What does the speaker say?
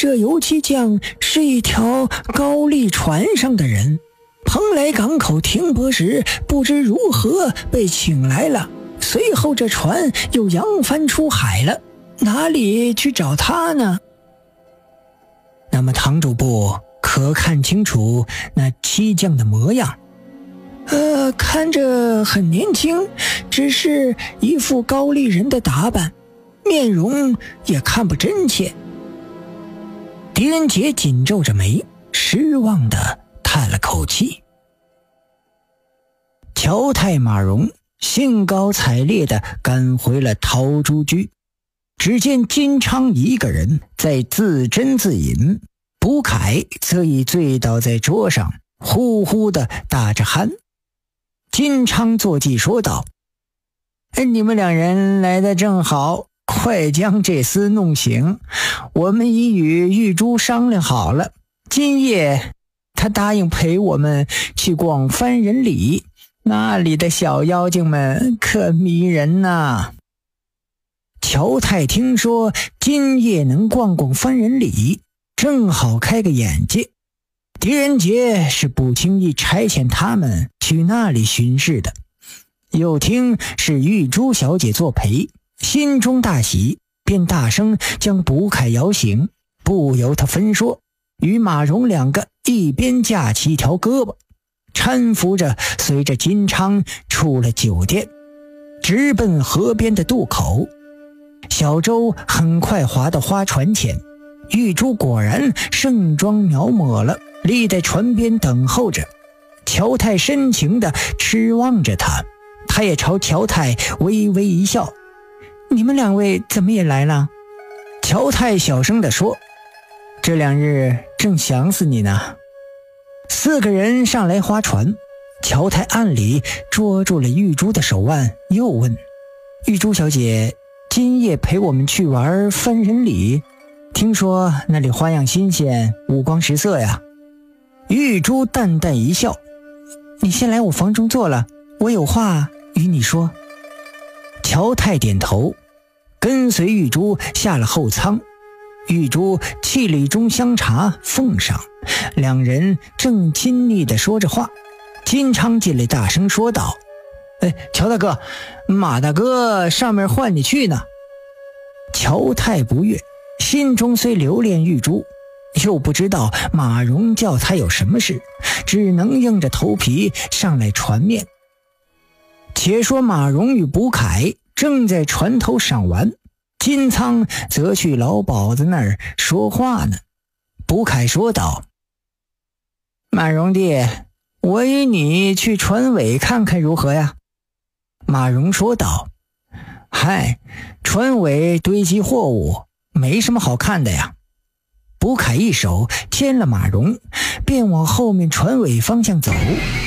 这油漆匠是一条高丽船上的人，蓬莱港口停泊时不知如何被请来了，随后这船又扬帆出海了，哪里去找他呢？那么堂主簿可看清楚那漆匠的模样？看着很年轻，只是一副高丽人的打扮，面容也看不真切。狄仁杰紧皱着眉，失望地叹了口气。乔太马荣兴高采烈地赶回了陶朱居，只见金昌一个人在自斟自饮，卜凯则已醉倒在桌上，呼呼地打着鼾。金昌坐骑说道：你们两人来得正好，快将这厮弄醒。我们已与玉珠商量好了，今夜他答应陪我们去逛番人里，那里的小妖精们可迷人呐。乔太听说今夜能逛逛番人里，正好开个眼界。狄仁杰是不轻易差遣他们去那里巡视的，又听是玉珠小姐作陪，心中大喜，便大声将卜凯摇醒，不由他分说，与马荣两个一边架起一条胳膊，搀扶着随着金昌出了酒店，直奔河边的渡口。小舟很快划到花船前，玉珠果然盛装描抹了，立在船边等候着。乔太深情地痴望着他，他也朝乔太微微一笑。你们两位怎么也来了？乔太小声地说，这两日正想死你呢。四个人上来划船，乔太暗里捉住了玉珠的手腕，又问：玉珠小姐，今夜陪我们去玩番人里，听说那里花样新鲜，五光十色呀。玉珠淡淡一笑，你先来我房中坐了，我有话与你说。乔太点头，跟随玉珠下了后舱。玉珠沏了一盅香茶奉上，两人正亲昵地说着话。金昌进来大声说道：乔大哥，马大哥上面唤你去呢。乔太不悦，心中虽留恋玉珠，又不知道马荣叫他有什么事，只能硬着头皮上来船面。且说马荣与卜凯正在船头赏玩，金仓则去老鸨子那儿说话呢。卜凯说道：马荣弟，我与你去船尾看看如何呀？马荣说道：嗨，船尾堆积货物，没什么好看的呀。卜凯一手牵了马荣，便往后面船尾方向走。